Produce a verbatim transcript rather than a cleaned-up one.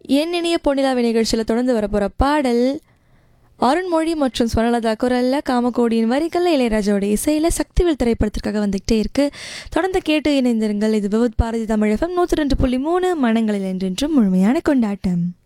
என் இனிய பொன்னிலாவை நிகழ்ச்சியில் தொடர்ந்து வரப்போகிற பாடல் அருண்மொழி மற்றும் ஸ்வர்ணலதா குரலில் காமகோடியின் வரிகளில் இளையராஜாவோட இசையில் சக்திவேல் திரைப்படத்திற்காக வந்துகிட்டே இருக்குது. தொடர்ந்து கேட்டு இணைந்திருங்கள். இது விவித் பாரதி தமிழகம் நூற்றி ரெண்டு புள்ளி மூணு மனங்களில் என்றென்றும் முழுமையான கொண்டாட்டம்.